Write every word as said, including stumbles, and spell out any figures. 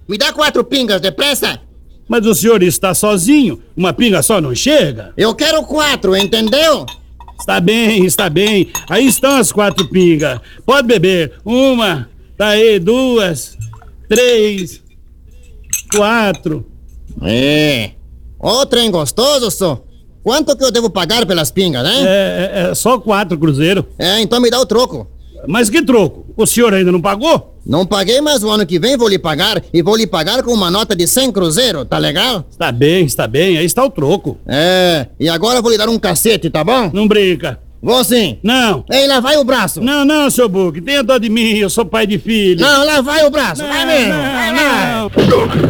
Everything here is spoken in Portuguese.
Me dá quatro pingas, depressa. Mas o senhor está sozinho, uma pinga só não chega? Eu quero quatro, entendeu? Está bem, está bem. Aí estão as quatro pingas. Pode beber. Uma, tá aí, duas, três, quatro. É. Ô, trem gostoso, só. Quanto que eu devo pagar pelas pingas, né? É, é, é só quatro cruzeiro. É, então me dá o troco. Mas que troco? O senhor ainda não pagou? Não paguei, mas o ano que vem vou lhe pagar. E vou lhe pagar com uma nota de cem cruzeiro, tá legal? Está bem, está bem. Aí está o troco. É, e agora eu vou lhe dar um cacete, tá bom? Não brinca. Vou sim. Não. Ei, lá vai o braço. Não, não, seu Buque. Tenha dó de mim, eu sou pai de filho. Não, lá vai o braço. Não, vai mesmo. não, Vai lá. não.